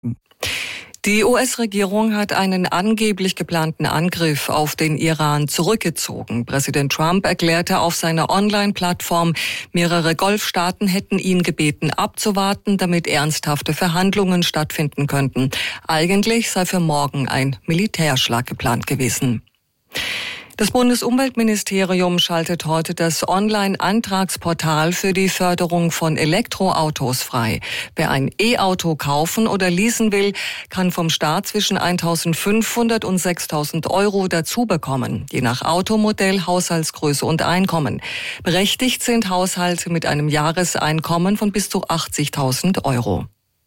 Die US-Regierung hat einen angeblich geplanten Angriff auf den Iran zurückgezogen. Präsident Trump erklärte auf seiner Online-Plattform, mehrere Golfstaaten hätten ihn gebeten, abzuwarten, damit ernsthafte Verhandlungen stattfinden könnten. Eigentlich sei für morgen ein Militärschlag geplant gewesen. Das Bundesumweltministerium schaltet heute das Online-Antragsportal für die Förderung von Elektroautos frei. Wer ein E-Auto kaufen oder leasen will, kann vom Staat zwischen 1.500 und 6.000 Euro dazu bekommen, je nach Automodell, Haushaltsgröße und Einkommen. Berechtigt sind Haushalte mit einem Jahreseinkommen von bis zu 80.000 Euro.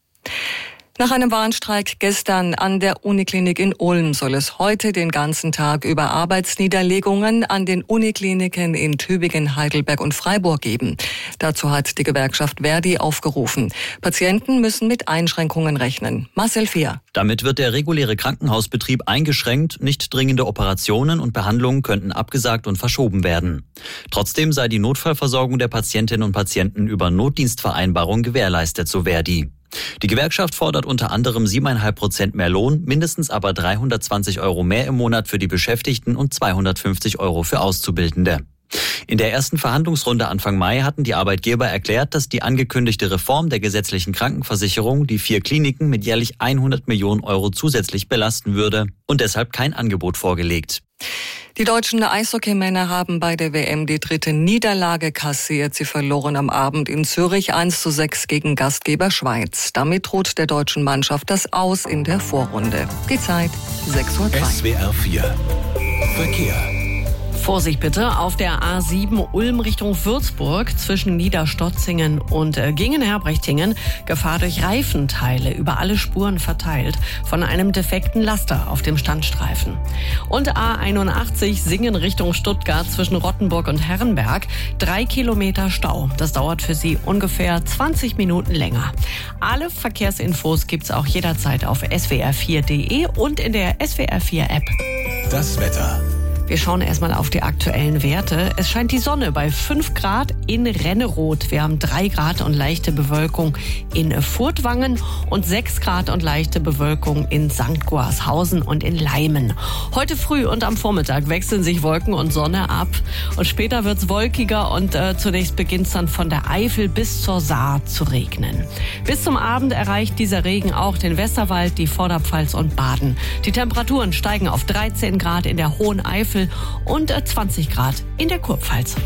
Nach einem Warnstreik gestern an der Uniklinik in Ulm soll es heute den ganzen Tag über Arbeitsniederlegungen an den Unikliniken in Tübingen, Heidelberg und Freiburg geben. Dazu hat die Gewerkschaft ver.di aufgerufen. Patienten müssen mit Einschränkungen rechnen. Marcel Fehr. Damit wird der reguläre Krankenhausbetrieb eingeschränkt, nicht dringende Operationen und Behandlungen könnten abgesagt und verschoben werden. Trotzdem sei die Notfallversorgung der Patientinnen und Patienten über Notdienstvereinbarung gewährleistet, so ver.di. Die Gewerkschaft fordert unter anderem 7,5% mehr Lohn, mindestens aber 320 Euro mehr im Monat für die Beschäftigten und 250 Euro für Auszubildende. In der ersten Verhandlungsrunde Anfang Mai hatten die Arbeitgeber erklärt, dass die angekündigte Reform der gesetzlichen Krankenversicherung die 4 Kliniken mit jährlich 100 Millionen Euro zusätzlich belasten würde und deshalb kein Angebot vorgelegt. Die deutschen Eishockeymänner haben bei der WM die 3. Niederlage kassiert. Sie verloren am Abend in Zürich 1:6 gegen Gastgeber Schweiz. Damit droht der deutschen Mannschaft das Aus in der Vorrunde. Die Zeit 6:03 Uhr. SWR 4 Verkehr. Vorsicht bitte auf der A7 Ulm Richtung Würzburg zwischen Niederstotzingen und Gingen-Herbrechtingen. Gefahr durch Reifenteile über alle Spuren verteilt von einem defekten Laster auf dem Standstreifen. Und A81 Singen Richtung Stuttgart zwischen Rottenburg und Herrenberg. 3 Kilometer Stau. Das dauert für Sie ungefähr 20 Minuten länger. Alle Verkehrsinfos gibt's auch jederzeit auf swr4.de und in der SWR4-App. Das Wetter. Wir schauen erstmal auf die aktuellen Werte. Es scheint die Sonne bei 5 Grad in Renneroth. Wir haben 3 Grad und leichte Bewölkung in Furtwangen und 6 Grad und leichte Bewölkung in St. Goarshausen und in Leimen. Heute früh und am Vormittag wechseln sich Wolken und Sonne ab. Und später wird's wolkiger und zunächst beginnt's dann von der Eifel bis zur Saar zu regnen. Bis zum Abend erreicht dieser Regen auch den Westerwald, die Vorderpfalz und Baden. Die Temperaturen steigen auf 13 Grad in der Hohen Eifel und 20 Grad in der Kurpfalz.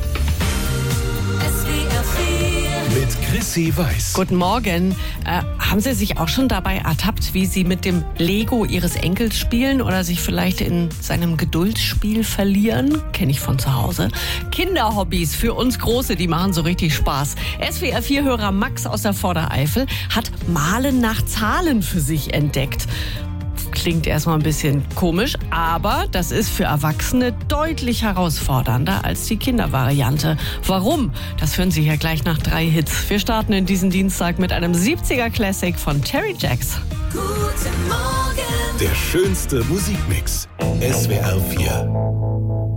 Mit Chrissy Weiß. Guten Morgen. Haben Sie sich auch schon dabei ertappt, wie Sie mit dem Lego Ihres Enkels spielen oder sich vielleicht in seinem Geduldsspiel verlieren? Kenne ich von zu Hause. Kinderhobbys für uns Große, die machen so richtig Spaß. SWR4-Hörer Max aus der Vordereifel hat Malen nach Zahlen für sich entdeckt. Klingt erstmal ein bisschen komisch, aber das ist für Erwachsene deutlich herausfordernder als die Kindervariante. Warum? Das hören Sie hier gleich nach 3 Hits. Wir starten in diesen Dienstag mit einem 70er Classic von Terry Jacks. Guten Morgen. Der schönste Musikmix. SWR 4.